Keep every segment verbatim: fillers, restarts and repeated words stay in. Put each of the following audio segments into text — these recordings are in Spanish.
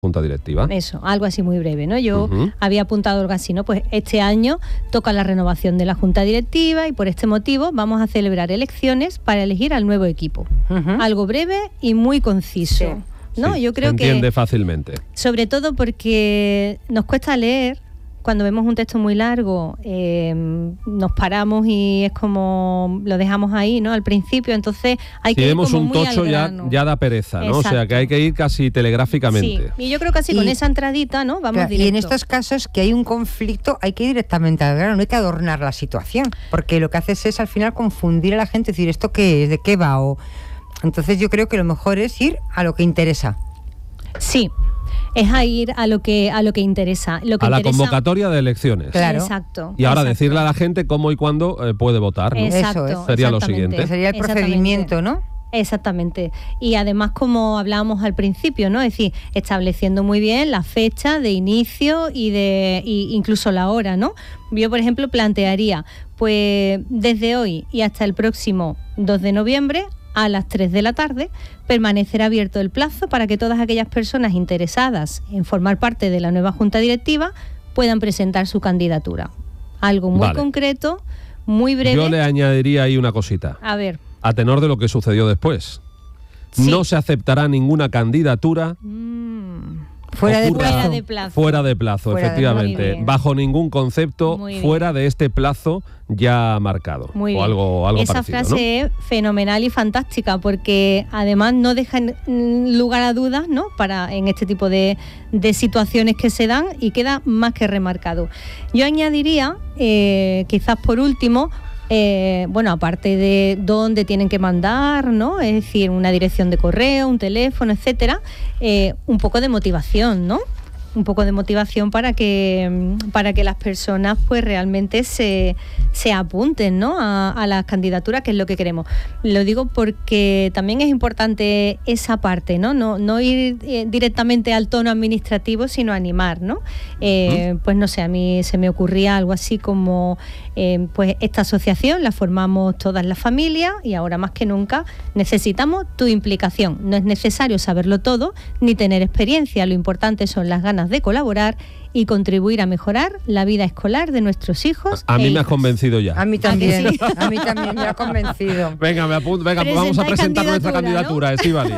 junta directiva. Eso, algo así muy breve, ¿no? Yo uh-huh. había apuntado algo así, ¿no? Pues este año toca la renovación de la junta directiva y por este motivo vamos a celebrar elecciones para elegir al nuevo equipo. Uh-huh. Algo breve y muy conciso, sí. ¿no? Sí, Yo creo se que entiende fácilmente. Sobre todo porque nos cuesta leer. Cuando vemos un texto muy largo, eh, nos paramos y es como lo dejamos ahí, ¿no? Al principio, entonces hay si que ir vemos como un muy tocho al ya, grano. ya da pereza, ¿no? Exacto. O sea que hay que ir casi telegráficamente. Sí, y yo creo que así y, con esa entradita, ¿no? Vamos claro, directo. Y en estos casos que hay un conflicto, hay que ir directamente al grano, no hay que adornar la situación, porque lo que haces es al final confundir a la gente, decir, ¿esto qué es? ¿De qué va? O... Entonces yo creo que lo mejor es ir a lo que interesa. Sí. Es a ir a lo que a lo que interesa. Lo que a la interesa... convocatoria de elecciones. Claro. Exacto. Y ahora exacto. decirle a la gente cómo y cuándo eh, puede votar, ¿no? Exacto, Eso es. Sería lo siguiente. Que sería el procedimiento, ¿no? Exactamente. Y además, como hablábamos al principio, ¿no? Es decir, estableciendo muy bien la fecha de inicio y de y incluso la hora, ¿no? Yo, por ejemplo, plantearía, pues desde hoy y hasta el próximo dos de noviembre, a las tres de la tarde, permanecerá abierto el plazo para que todas aquellas personas interesadas en formar parte de la nueva Junta Directiva puedan presentar su candidatura. Algo muy vale. concreto, muy breve. Yo le añadiría ahí una cosita. A ver. A tenor de lo que sucedió después. Sí. No se aceptará ninguna candidatura Mm. Fuera de, fuera de plazo. Fuera de plazo, Fuera de- efectivamente. Muy Bajo ningún concepto Muy bien. fuera de este plazo ya marcado. Muy o bien. algo, algo Esa parecido, frase ¿no? es fenomenal y fantástica porque además no deja mm, lugar a dudas, ¿no? Para en este tipo de, de situaciones que se dan y queda más que remarcado. Yo añadiría, eh, quizás por último, Eh, bueno, aparte de dónde tienen que mandar, ¿no? Es decir, una dirección de correo, un teléfono, etcétera, eh, un poco de motivación, ¿no? Un poco de motivación para que para que las personas pues realmente se, se apunten, ¿no? a, a las candidaturas, que es lo que queremos. Lo digo porque también es importante esa parte, ¿no? No, no ir eh, directamente al tono administrativo, sino animar, ¿no? Eh, pues no sé, a mí se me ocurría algo así como eh, pues esta asociación la formamos todas las familias y ahora más que nunca necesitamos tu implicación. No es necesario saberlo todo ni tener experiencia, lo importante son las ganas de colaborar y contribuir a mejorar la vida escolar de nuestros hijos. A mí e me has hijas. convencido ya. A mí también, ¿A que sí? a mí también me ha convencido. Venga, me apunto, venga, pues vamos a presentar nuestra candidatura, Estíbaliz.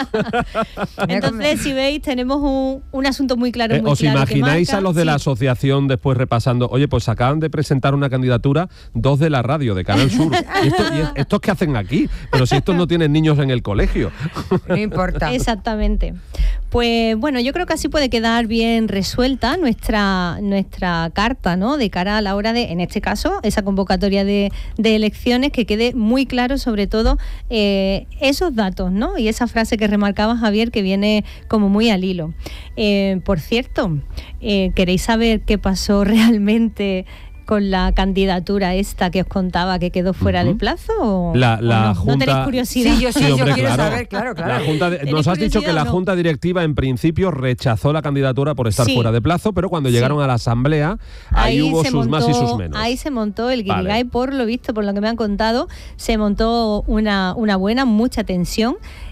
Entonces, si veis, tenemos un, un asunto muy claro, Eh, muy ¿Os claro que imagináis marca? a los de la Sí. asociación después repasando? Oye, pues acaban de presentar una candidatura dos de la radio, de Canal Sur. ¿Y, esto, y estos qué hacen aquí? Pero si estos no tienen niños en el colegio. No importa. Exactamente. Pues bueno, yo creo que así puede quedar bien resuelta nuestra, nuestra carta, ¿no? De cara a la hora de, en este caso, esa convocatoria de, de elecciones, que quede muy claro sobre todo eh, esos datos, ¿no? Y esa frase que remarcaba Javier, que viene como muy al hilo. Eh, por cierto, eh, ¿queréis saber qué pasó realmente con la candidatura esta que os contaba que quedó fuera Uh-huh. de plazo? ¿O, La, o la no? junta... ¿No tenéis curiosidad? Sí, yo sí, Sí, yo hombre, quiero claro. saber, claro, claro. La junta de- ¿Tenéis nos has dicho que curiosidad la o no? Junta Directiva en principio rechazó la candidatura por estar Sí. fuera de plazo, pero cuando Sí. llegaron a la asamblea, ahí, hubo se sus montó, más y sus menos. Ahí se montó el Vale. guirigay, por lo visto, por lo que me han contado, se montó una, una buena, mucha tensión,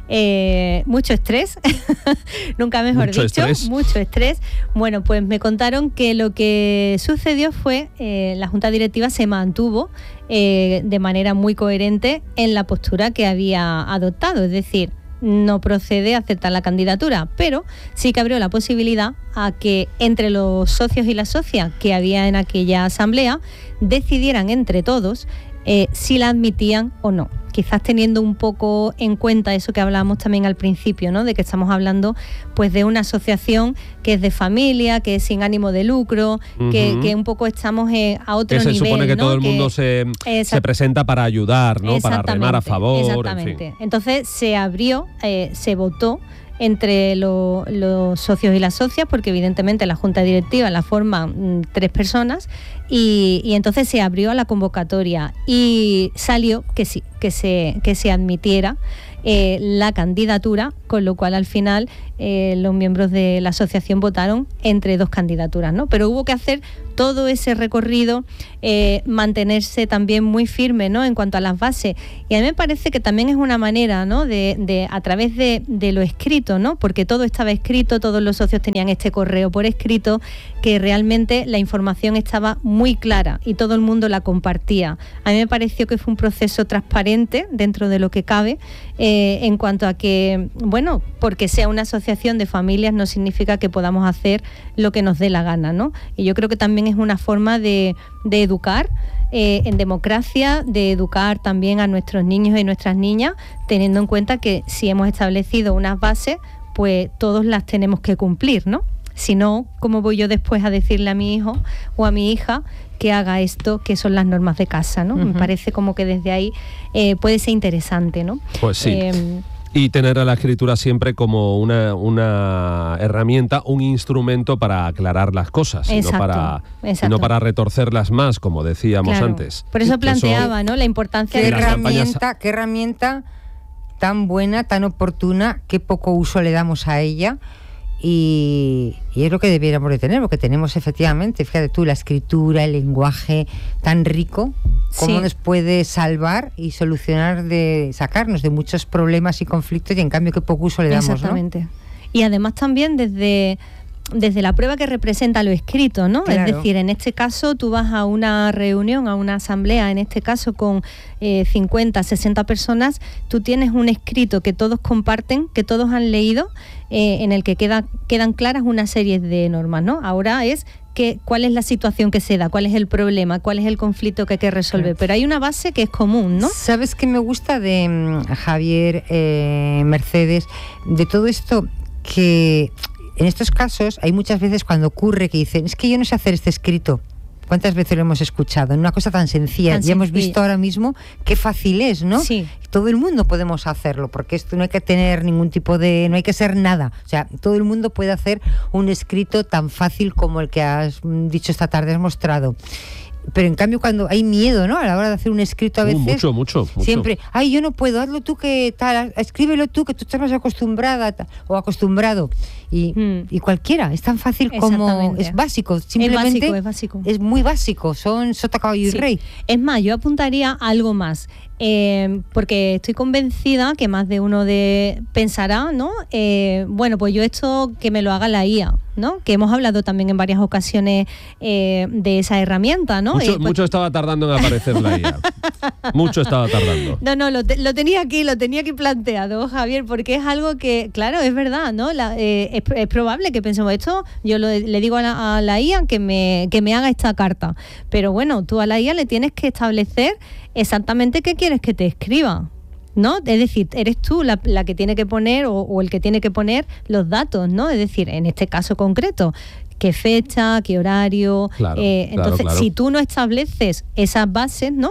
eh, mucho estrés, nunca mejor Mucho dicho, estrés. mucho estrés. Bueno, pues me contaron que lo que sucedió fue, eh, la Junta Directiva se mantuvo eh, de manera muy coherente en la postura que había adoptado, es decir, no procede a aceptar la candidatura, pero sí que abrió la posibilidad a que entre los socios y las socias que había en aquella asamblea decidieran entre todos eh, si la admitían o no. Quizás teniendo un poco en cuenta eso que hablábamos también al principio, ¿no? De que estamos hablando pues de una asociación que es de familia, que es sin ánimo de lucro, uh-huh. que, que un poco estamos eh, a otro que se nivel, supone que ¿no? todo el Que, mundo se, se presenta para ayudar, ¿no? Para remar a favor. Exactamente. En fin. Entonces se abrió, eh, se votó entre lo, los socios y las socias, porque evidentemente la Junta Directiva la forman mm, tres personas, y, y entonces se abrió a la convocatoria y salió que sí, que se, que se admitiera eh, la candidatura, con lo cual al final eh, los miembros de la asociación votaron entre dos candidaturas, ¿no? Pero hubo que hacer todo ese recorrido eh, mantenerse también muy firme, ¿no?, en cuanto a las bases. Y a mí me parece que también es una manera, ¿no?, de, de a través de, de lo escrito, ¿no?, porque todo estaba escrito, todos los socios tenían este correo por escrito, que realmente la información estaba muy clara y todo el mundo la compartía. A mí me pareció que fue un proceso transparente dentro de lo que cabe, eh, en cuanto a que, bueno, porque sea una asociación de familias no significa que podamos hacer lo que nos dé la gana, ¿no? Y yo creo que también es una forma de, de educar eh, en democracia, de educar también a nuestros niños y nuestras niñas, teniendo en cuenta que si hemos establecido unas bases, pues todos las tenemos que cumplir, ¿no? Si no, ¿cómo voy yo después a decirle a mi hijo o a mi hija que haga esto, que son las normas de casa, ¿no? Uh-huh. Me parece como que desde ahí eh, puede ser interesante, ¿no? Pues sí. Eh, Y tener a la escritura siempre como una, una herramienta, un instrumento para aclarar las cosas, y no para, y no para retorcerlas más, como decíamos claro. antes. Por eso planteaba, eso, ¿no?, la importancia ¿qué de herramienta, campañas... qué herramienta tan buena, tan oportuna, qué poco uso le damos a ella. Y, y es lo que debiéramos de tener, porque tenemos efectivamente, fíjate tú, la escritura, el lenguaje tan rico, cómo sí. nos puede salvar y solucionar, de sacarnos de muchos problemas y conflictos, y en cambio qué poco uso le damos, ¿no? Exactamente. Y además también desde... desde la prueba que representa lo escrito, ¿no? Claro. Es decir, en este caso tú vas a una reunión, a una asamblea, en este caso con eh, cincuenta, sesenta personas, tú tienes un escrito que todos comparten, que todos han leído, eh, en el que queda, quedan claras una serie de normas, ¿no? Ahora es que, cuál es la situación que se da, cuál es el problema, cuál es el conflicto que hay que resolver, claro. Pero hay una base que es común, ¿no? ¿Sabes qué me gusta de um, Javier, eh, Mercedes, de todo esto? Que en estos casos hay muchas veces cuando ocurre que dicen, es que yo no sé hacer este escrito. ¿Cuántas veces lo hemos escuchado? En una cosa tan sencilla. Ya hemos visto ahora mismo qué fácil es, ¿no? Sí. Todo el mundo podemos hacerlo, porque esto no hay que tener ningún tipo de... no hay que ser nada. O sea, todo el mundo puede hacer un escrito tan fácil como el que has dicho esta tarde, has mostrado. Pero en cambio cuando hay miedo, ¿no?, a la hora de hacer un escrito a veces... Uh, mucho, mucho, mucho. Siempre, ay, yo no puedo, hazlo tú que tal, escríbelo tú, que tú estás más acostumbrada tal, o acostumbrado. Y, mm. y cualquiera, es tan fácil como... Es básico, simplemente... Es básico, es básico. Es muy básico, son sota, caballo y sí. rey. Es más, yo apuntaría algo más. Eh, porque estoy convencida que más de uno de pensará, ¿no? Eh, bueno, pues yo esto que me lo haga la I A, ¿no? Que hemos hablado también en varias ocasiones eh, de esa herramienta, ¿no? Mucho, eh, pues... mucho estaba tardando en aparecer la I A. Mucho estaba tardando. No, no, lo, te, lo tenía aquí, lo tenía aquí planteado, Javier, porque es algo que, claro, es verdad, ¿no? La, eh, es, es probable que pensemos esto, yo lo, le digo a la, a la I A que me, que me haga esta carta, pero bueno, tú a la I A le tienes que establecer exactamente qué quieres que te escriba, ¿no? Es decir, eres tú la, la que tiene que poner o, o el que tiene que poner los datos, ¿no? Es decir, en este caso concreto, qué fecha, qué horario. Claro, eh, claro, entonces, claro. si tú no estableces esas bases, ¿no?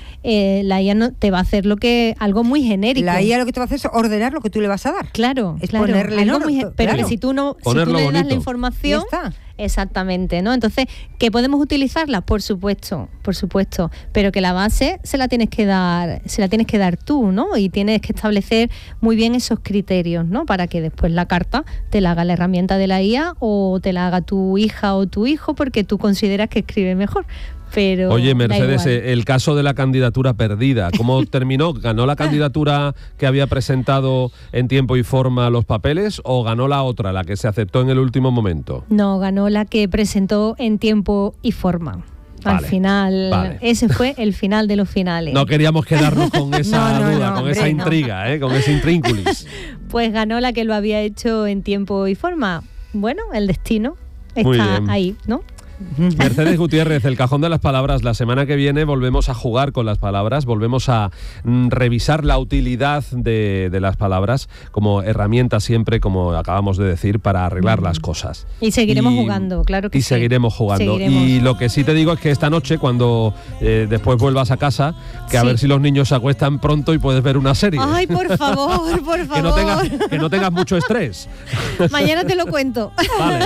Eh, la I A no, te va a hacer lo que algo muy genérico. La I A lo que te va a hacer es ordenar lo que tú le vas a dar. Claro, es claro, ponerle algo no, muy, pero claro. que si tú no, si tú Ponerlo le das bonito. la información, Ya está. Exactamente, ¿no? Entonces, ¿que podemos utilizarla? Por supuesto, por supuesto, pero que la base se la tienes que dar, se la tienes que dar tú, ¿no? Y tienes que establecer muy bien esos criterios, ¿no? Para que después la carta te la haga la herramienta de la I A o te la haga tu hija o tu hijo porque tú consideras que escribe mejor. Pero oye, Mercedes, el caso de la candidatura perdida, ¿cómo terminó? ¿Ganó la candidatura que había presentado en tiempo y forma los papeles o ganó la otra, la que se aceptó en el último momento? No, ganó la que presentó en tiempo y forma. Al vale, final, vale. Ese fue el final de los finales. No queríamos quedarnos con esa no, no, duda, no, con hombre, esa intriga, no. ¿eh? Con ese intrínculis. Pues ganó la que lo había hecho en tiempo y forma. Bueno, el destino Muy está bien. ahí, ¿no? Mercedes Gutiérrez, el cajón de las palabras. La semana que viene volvemos a jugar con las palabras, volvemos a mm, revisar la utilidad de, de las palabras como herramienta siempre, como acabamos de decir, para arreglar mm. las cosas. Y seguiremos y, jugando, claro que y sí. Y seguiremos jugando. Seguiremos. Y lo que sí te digo es que esta noche, cuando eh, después vuelvas a casa, que a sí. ver si los niños se acuestan pronto y puedes ver una serie. Ay, por favor, por favor. que, no tengas, que no tengas mucho estrés. Mañana te lo cuento. Vale.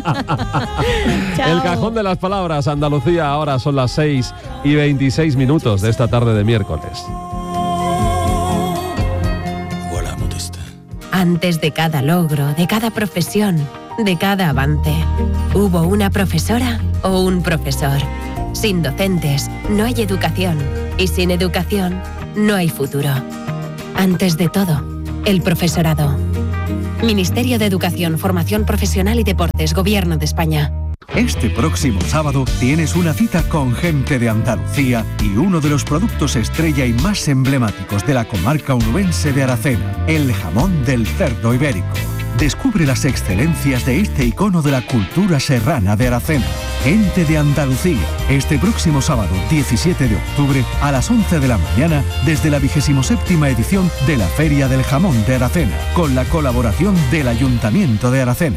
Chao. El cajón de las palabras, Andalucía, ahora son las seis y veintiséis minutos de esta tarde de miércoles. Antes de cada logro, de cada profesión, de cada avance, hubo una profesora o un profesor. Sin docentes no hay educación y sin educación no hay futuro. Antes de todo, el profesorado. Ministerio de Educación, Formación Profesional y Deportes, Gobierno de España. Este próximo sábado tienes una cita con gente de Andalucía y uno de los productos estrella y más emblemáticos de la comarca onubense de Aracena, el jamón del cerdo ibérico. Descubre las excelencias de este icono de la cultura serrana de Aracena. Gente de Andalucía, este próximo sábado diecisiete de octubre a las once de la mañana desde la vigésimo séptima edición de la Feria del Jamón de Aracena, con la colaboración del Ayuntamiento de Aracena.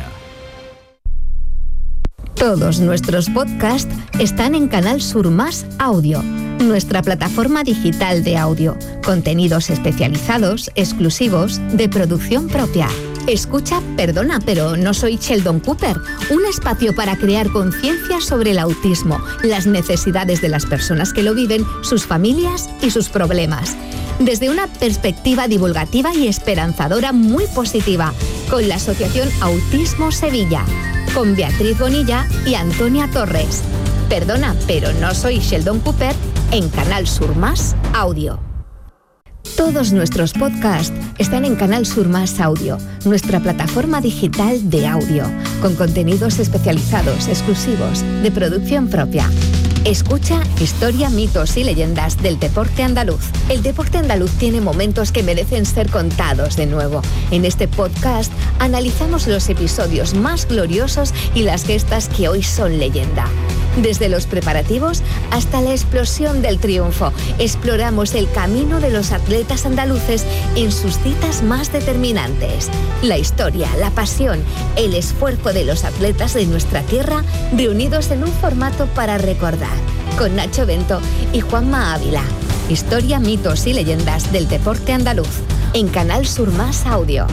Todos nuestros podcasts están en Canal Sur Más Audio, nuestra plataforma digital de audio, contenidos especializados, exclusivos, de producción propia. Escucha Perdona, pero no soy Sheldon Cooper, un espacio para crear conciencia sobre el autismo, las necesidades de las personas que lo viven, sus familias y sus problemas. Desde una perspectiva divulgativa y esperanzadora muy positiva, con la Asociación Autismo Sevilla, con Beatriz Bonilla y Antonia Torres. Perdona, pero no soy Sheldon Cooper, en Canal Sur Más Audio. Todos nuestros podcasts están en Canal Sur Más Audio, nuestra plataforma digital de audio, con contenidos especializados, exclusivos, de producción propia. Escucha Historia, mitos y leyendas del deporte andaluz. El deporte andaluz tiene momentos que merecen ser contados de nuevo. En este podcast analizamos los episodios más gloriosos y las gestas que hoy son leyenda. Desde los preparativos hasta la explosión del triunfo, exploramos el camino de los atletas andaluces en sus citas más determinantes. La historia, la pasión, el esfuerzo de los atletas de nuestra tierra reunidos en un formato para recordar. Con Nacho Bento y Juanma Ávila. Historia, mitos y leyendas del deporte andaluz. En Canal Sur Más Audio.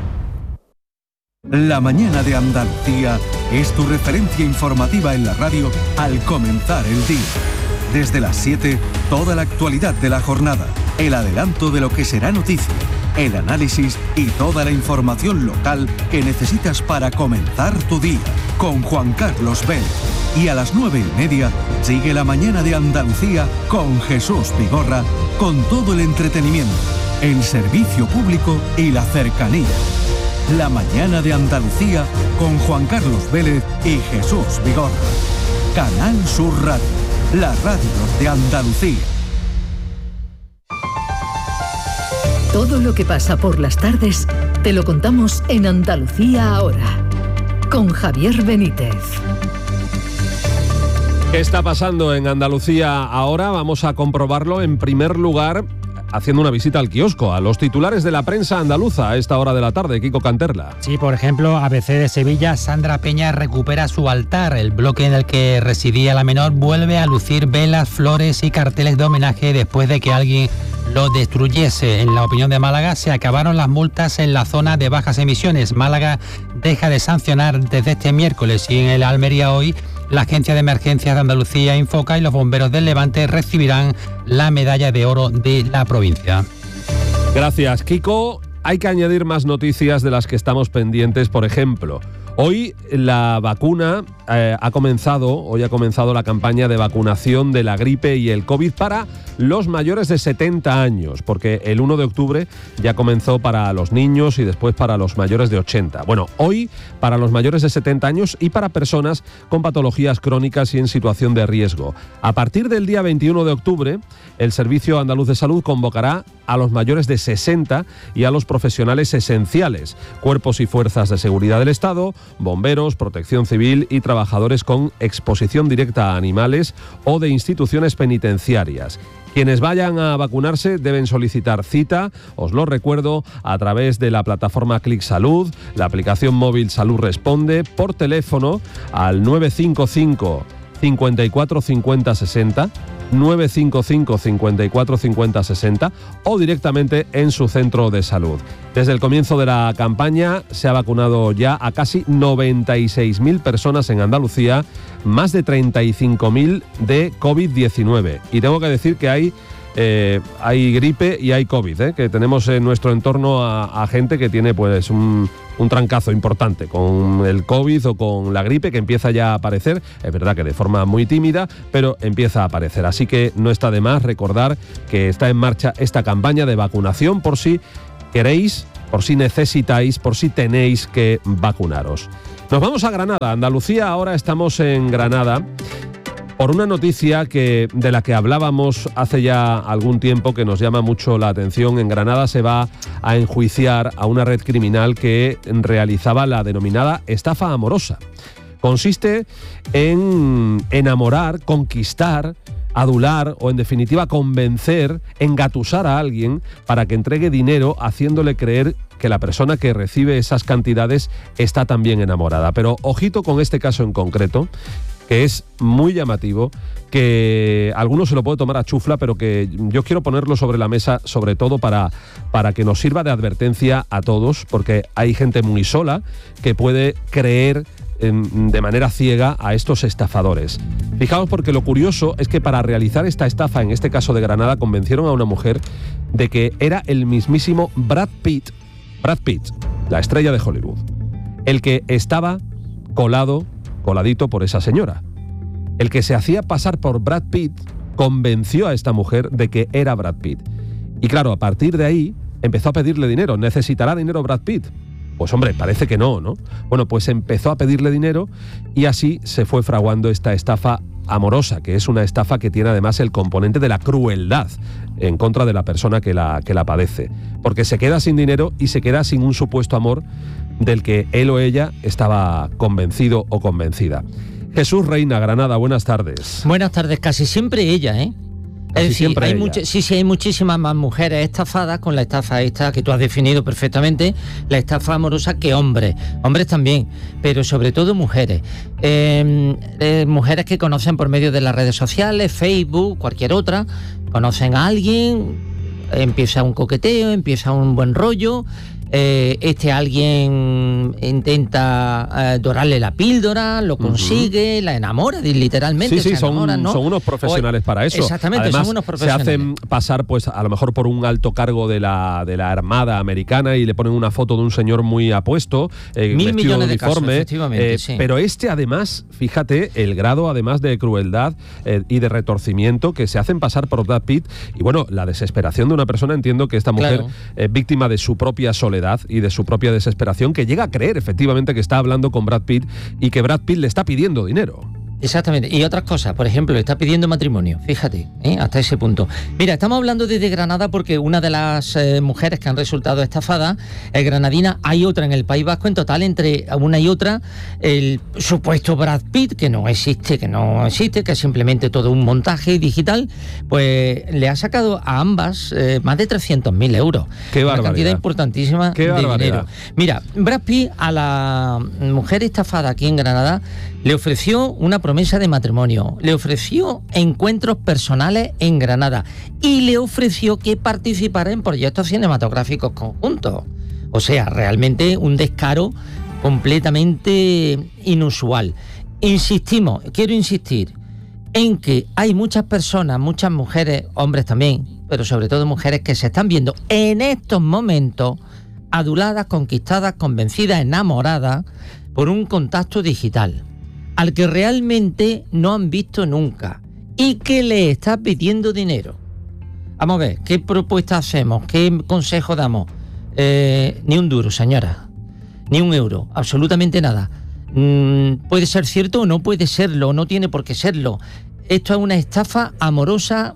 La mañana de Andalucía es tu referencia informativa en la radio al comenzar el día. Desde las siete, toda la actualidad de la jornada, el adelanto de lo que será noticia, el análisis y toda la información local que necesitas para comenzar tu día. Con Juan Carlos Vélez. Y a las nueve y media sigue la mañana de Andalucía con Jesús Vigorra, con todo el entretenimiento, el servicio público y la cercanía. La mañana de Andalucía con Juan Carlos Vélez y Jesús Vigorra. Canal Sur Radio, la radio de Andalucía. Todo lo que pasa por las tardes te lo contamos en Andalucía ahora, con Javier Benítez. ¿Qué está pasando en Andalucía ahora? Vamos a comprobarlo en primer lugar haciendo una visita al kiosco, a los titulares de la prensa andaluza a esta hora de la tarde. Kiko Canterla. Sí, por ejemplo, A B C de Sevilla, Sandra Peña recupera su altar. El bloque en el que residía la menor vuelve a lucir velas, flores y carteles de homenaje después de que alguien lo destruyese. En la opinión de Málaga, se acabaron las multas en la zona de bajas emisiones. Málaga deja de sancionar desde este miércoles, y en el Almería hoy la Agencia de Emergencias de Andalucía, Infoca, y los bomberos del Levante recibirán la medalla de oro de la provincia. Gracias, Kiko. Hay que añadir más noticias de las que estamos pendientes. Por ejemplo, hoy la vacuna eh, ha comenzado, hoy ha comenzado la campaña de vacunación de la gripe y el COVID para los mayores de setenta años, porque el uno de octubre ya comenzó para los niños y después para los mayores de ochenta. Bueno, hoy para los mayores de setenta años y para personas con patologías crónicas y en situación de riesgo. A partir del día veintiuno de octubre, el Servicio Andaluz de Salud convocará a los mayores de sesenta y a los profesionales esenciales, cuerpos y fuerzas de seguridad del Estado, bomberos, protección civil y trabajadores con exposición directa a animales o de instituciones penitenciarias. Quienes vayan a vacunarse deben solicitar cita, os lo recuerdo, a través de la plataforma Clic Salud, la aplicación móvil Salud Responde, por teléfono al nueve cinco cinco, cincuenta y cuatro cincuenta sesenta, nueve cinco cinco, cincuenta y cuatro cincuenta sesenta o directamente en su centro de salud. Desde el comienzo de la campaña se ha vacunado ya a casi noventa y seis mil personas en Andalucía, más de treinta y cinco mil de COVID diecinueve. Y tengo que decir que hay eh, hay gripe y hay COVID, ¿eh? que tenemos en nuestro entorno a, a gente que tiene pues un, un trancazo importante con el COVID o con la gripe que empieza ya a aparecer. Es verdad que de forma muy tímida, pero empieza a aparecer. Así que no está de más recordar que está en marcha esta campaña de vacunación por si queréis, por si necesitáis, por si tenéis que vacunaros. Nos vamos a Granada, Andalucía. Ahora estamos en Granada por una noticia que, de la que hablábamos hace ya algún tiempo, que nos llama mucho la atención. En Granada se va a enjuiciar a una red criminal que realizaba la denominada estafa amorosa. Consiste en enamorar, conquistar, adular o en definitiva convencer, engatusar a alguien para que entregue dinero, haciéndole creer que la persona que recibe esas cantidades está también enamorada. Pero ojito con este caso en concreto, que es muy llamativo, que algunos se lo puede tomar a chufla, pero que yo quiero ponerlo sobre la mesa, sobre todo para, para que nos sirva de advertencia a todos, porque hay gente muy sola que puede creer de manera ciega a estos estafadores. Fijaos, porque lo curioso es que para realizar esta estafa, en este caso de Granada, convencieron a una mujer de que era el mismísimo Brad Pitt, Brad Pitt, la estrella de Hollywood, el que estaba colado, coladito por esa señora. El que se hacía pasar por Brad Pitt convenció a esta mujer de que era Brad Pitt. Y claro, a partir de ahí empezó a pedirle dinero. ¿Necesitará dinero Brad Pitt? Pues hombre, parece que no, ¿no? Bueno, pues empezó a pedirle dinero y así se fue fraguando esta estafa amorosa, que es una estafa que tiene además el componente de la crueldad en contra de la persona que la, que la padece. Porque se queda sin dinero y se queda sin un supuesto amor del que él o ella estaba convencido o convencida. Jesús Reina, Granada, buenas tardes. Buenas tardes, casi siempre ella, ¿eh? Casi es decir, siempre hay ella. much- sí, sí, hay muchísimas más mujeres estafadas con la estafa esta que tú has definido perfectamente, la estafa amorosa, que hombres, hombres también, pero sobre todo mujeres. Eh, eh, mujeres que conocen por medio de las redes sociales, Facebook, cualquier otra, conocen a alguien, empieza un coqueteo, empieza un buen rollo. Eh, este alguien intenta eh, dorarle la píldora, lo consigue, uh-huh. la enamora, literalmente. Sí, sí, se son, enamoran, ¿no? son unos profesionales o, para eso. Exactamente, además, son unos profesionales. Se hacen pasar, pues, a lo mejor por un alto cargo de la, de la Armada americana y le ponen una foto de un señor muy apuesto, eh, Mil vestido millones de de casos, uniforme. efectivamente, eh, sí. Pero este, además, fíjate, el grado, además de crueldad eh, y de retorcimiento que se hacen pasar por Brad Pitt, y bueno, la desesperación de una persona. Entiendo que esta mujer Claro. es víctima de su propia soledad y de su propia desesperación, que llega a creer efectivamente que está hablando con Brad Pitt y que Brad Pitt le está pidiendo dinero. Exactamente. Y otras cosas, por ejemplo, le está pidiendo matrimonio, fíjate, ¿eh? hasta ese punto. Mira, estamos hablando desde Granada porque una de las eh, mujeres que han resultado estafadas es granadina. Hay otra en el País Vasco. En total, entre una y otra, el supuesto Brad Pitt, que no existe, que no existe, que es simplemente todo un montaje digital, pues le ha sacado a ambas eh, más de trescientos mil euros. Qué Una barbaridad. cantidad importantísima Qué de barbaridad. dinero. Mira, Brad Pitt a la mujer estafada aquí en Granada le ofreció una promesa de matrimonio, le ofreció encuentros personales en Granada y le ofreció que participara en proyectos cinematográficos conjuntos. O sea, realmente un descaro completamente inusual. Insistimos, quiero insistir en que hay muchas personas, muchas mujeres, hombres también, pero sobre todo mujeres que se están viendo en estos momentos aduladas, conquistadas, convencidas, enamoradas por un contacto digital al que realmente no han visto nunca y que le está pidiendo dinero. Vamos a ver, ¿qué propuesta hacemos? ¿Qué consejo damos? Eh, ni un duro, señora. Ni un euro, absolutamente nada. Mm, puede ser cierto o no puede serlo, no tiene por qué serlo. Esto es una estafa amorosa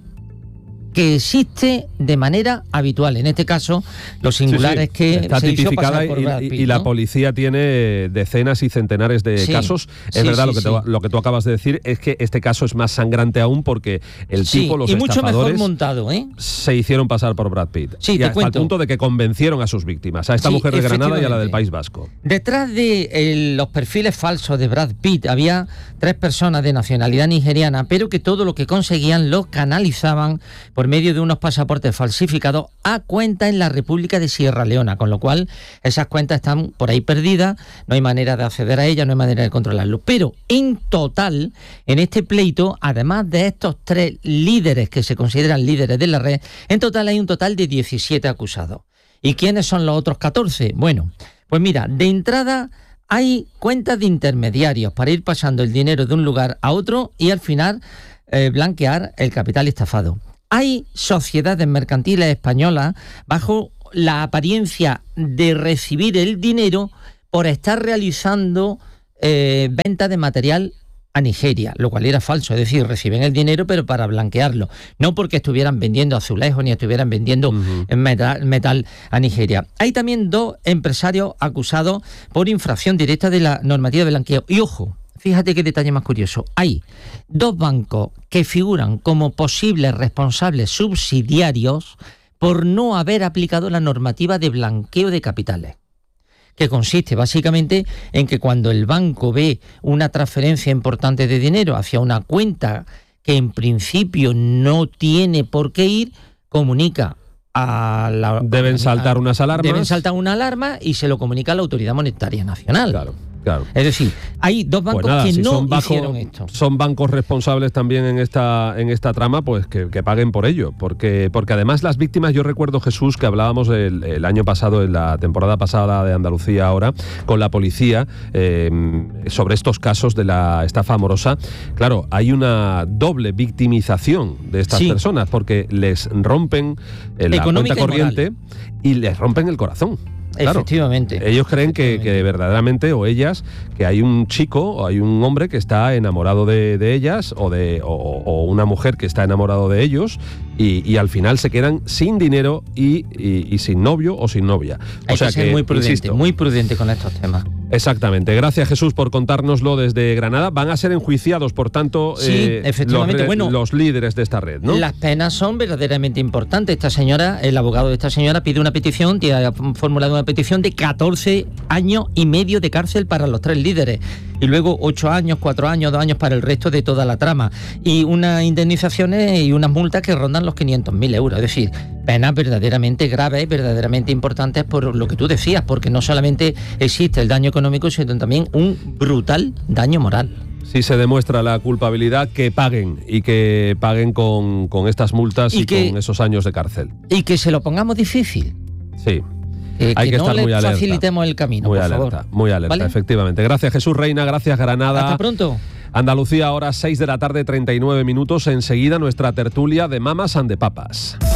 que existe de manera habitual. En este caso, lo singular Sí, sí. es que está se hizo tipificada pasar por y, Brad y- Pitt, y la ¿no? policía tiene decenas y centenares de Sí, casos. Es sí, verdad, sí, lo, que sí. te- lo que tú acabas de decir es que este caso es más sangrante aún porque el Sí, tipo, los y mucho mejor estafadores, montado, ¿eh? se hicieron pasar por Brad Pitt. Sí, y te hasta cuento. el punto de que convencieron a sus víctimas, a esta Sí, mujer de Granada y a la efectivamente. del País Vasco. Detrás de eh, los perfiles falsos de Brad Pitt había tres personas de nacionalidad nigeriana, pero que todo lo que conseguían lo canalizaban por por medio de unos pasaportes falsificados a cuentas en la República de Sierra Leona, con lo cual esas cuentas están por ahí perdidas, no hay manera de acceder a ellas, no hay manera de controlarlo. Pero en total, en este pleito, además de estos tres líderes que se consideran líderes de la red, en total hay un total de diecisiete acusados. ¿Y quiénes son los otros catorce? Bueno, pues mira, de entrada hay cuentas de intermediarios para ir pasando el dinero de un lugar a otro y al final eh, blanquear el capital estafado. Hay sociedades mercantiles españolas bajo la apariencia de recibir el dinero por estar realizando eh, venta de material a Nigeria, lo cual era falso, es decir, reciben el dinero pero para blanquearlo, no porque estuvieran vendiendo azulejos ni estuvieran vendiendo uh-huh. metal, metal a Nigeria. Hay también dos empresarios acusados por infracción directa de la normativa de blanqueo. Y ojo, fíjate qué detalle más curioso, hay dos bancos que figuran como posibles responsables subsidiarios por no haber aplicado la normativa de blanqueo de capitales, que consiste básicamente en que cuando el banco ve una transferencia importante de dinero hacia una cuenta que en principio no tiene por qué ir, comunica a la... Deben saltar a, unas alarmas. Deben saltar una alarma y se lo comunica a la Autoridad Monetaria Nacional. Claro. Claro. Es decir, hay dos bancos pues nada, que si no son bancos, hicieron esto. Son bancos responsables también en esta en esta trama, pues que, que paguen por ello, porque porque además las víctimas, yo recuerdo, Jesús, que hablábamos el, el año pasado, en la temporada pasada de Andalucía ahora, con la policía, eh, sobre estos casos de la estafa amorosa. Claro, hay una doble victimización de estas sí. personas, porque les rompen la cuenta corriente y, y les rompen el corazón. Claro, efectivamente. Ellos creen efectivamente. Que, que verdaderamente, o ellas, que hay un chico o hay un hombre que está enamorado de, de ellas o de o, o una mujer que está enamorado de ellos y, y al final se quedan sin dinero y, y, y sin novio o sin novia. Hay o sea que ser que, muy prudente, insisto, muy prudente con estos temas. Exactamente. Gracias, Jesús, por contárnoslo desde Granada. Van a ser enjuiciados, por tanto, sí, eh, efectivamente. Los, bueno, los líderes de esta red, ¿no? Las penas son verdaderamente importantes. Esta señora, el abogado de esta señora, pide una petición, tiene formulado una petición de catorce años y medio de cárcel para los tres líderes. Y luego ocho años, cuatro años, dos años para el resto de toda la trama. Y unas indemnizaciones y unas multas que rondan los quinientos mil euros. Es decir, penas verdaderamente graves, verdaderamente importantes por lo que tú decías, porque no solamente existe el daño económico, sino también un brutal daño moral. Si se demuestra la culpabilidad, que paguen y que paguen con, con estas multas y, y que, con esos años de cárcel. Y que se lo pongamos difícil. Sí. Eh, Hay que, que no estar le muy alerta. Facilitemos el camino, muy por alerta, favor. Muy alerta, ¿vale? Efectivamente. Gracias, Jesús Reina, gracias, Granada. Hasta pronto. Andalucía, ahora seis de la tarde, treinta y nueve minutos. Enseguida nuestra tertulia de Mamas and de Papas.